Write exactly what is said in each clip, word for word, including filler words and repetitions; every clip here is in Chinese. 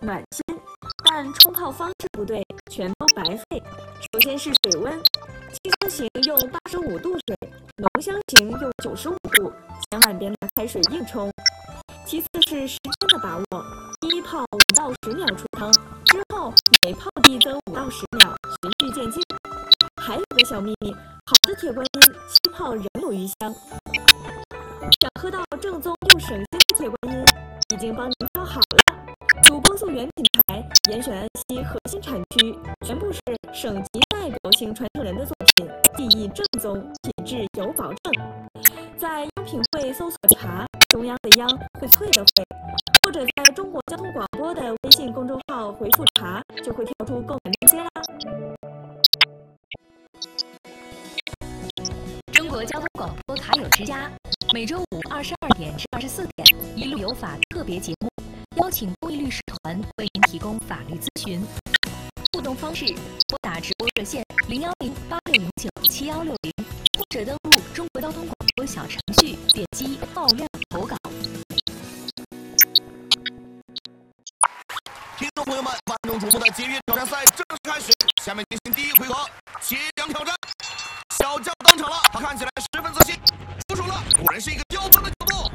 暖心，但冲泡方式不对，全都白费。首先是水温，轻松型用八十五度水，浓香型用九十五度，千万别拿开水硬冲。其次是时间的把握，第一泡五到十秒出汤，之后每泡递增五到十秒，循序渐进。还有个小秘密，好的铁观音吸泡仍有余香。想喝到正宗又省心的铁观音，已经帮您挑好了。主播溯源品牌严选安溪核心产区，全部是省级代表性传承人的作品，技艺正宗，品质有保证。在央品汇搜索茶，中央的央会脆的脆，或者在中国交通广播的微信公众号回复茶，就会跳出购买链接啦。 中国交通广播卡友之家，每周五二十二点至二十四点，一路有法特别节目，邀请公益律师团为您提供法律咨询。互动方式：拨打直播热线零幺零八六零九七幺六零，或者登录中国交通广播小程序，点击爆料投稿。 听众朋友们，万众瞩目的节约挑战赛正式开始，下面进行第一回合切羊挑战。小将登场了，他看起来十分自信，出手了，果然是一个刁钻的角度。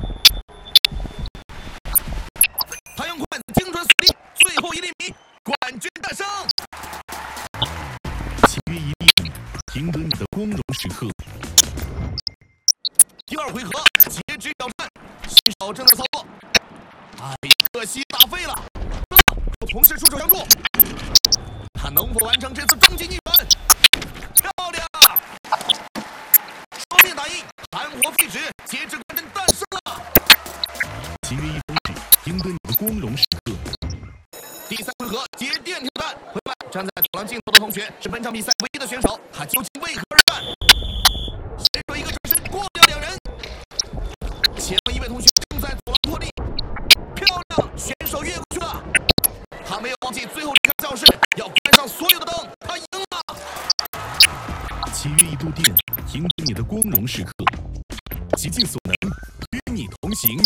他用筷子精准锁定，最后一厘米，冠军诞生。 七月一定，赢得你的光荣时刻。 第二回合截肢挑战，新手正在操作，哎，可惜打废了。有同事出手相助，他能否完成这次终极逆转？漂亮！双面打印，含活废纸，截肢冠军诞生了。 七月一方式，赢得你的光荣时刻。 第三回合节电挑战，朋友们，站在走廊尽头的同学是本场比赛唯一的选手，他究竟为何而战？选手一个转身过掉两人，前面一位同学正在走廊破地，漂亮，选手越过去了。他没有忘记最后离开教室要关上所有的灯，他赢了。 七月一度电，赢得你的光荣时刻。极尽所能，与你同行。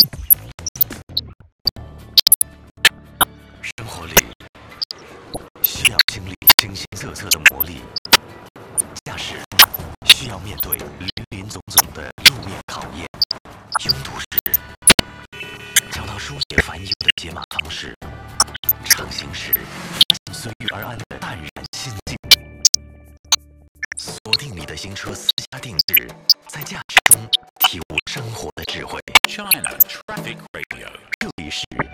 生活里需要经历形形色色的磨砺，驾驶需要面对林林总总的路面考验，拥堵时找到疏解烦忧的解码方式，畅行时发现随遇而安的淡然心境。锁定你的新车私家定制，在驾驶中体悟生活的智慧。 China Traffic Radio， 这里是